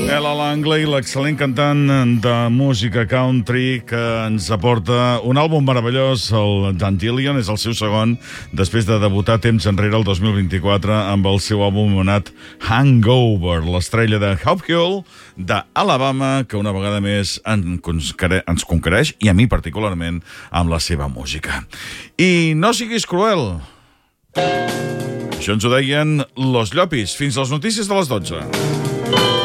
Ella Langley, l'excel·lent cantant de música country que ens aporta un àlbum meravellós, el Dandelion, és el seu segon, després de debutar temps enrere el 2024 amb el seu àlbum anomenat Hangover, l'estrella de Hophill, d'Alabama, que una vegada més ens conquereix, i a mi particularment, amb la seva música. I no siguis cruel. Això ens ho deien Los Llopis. Fins les notícies de les 12.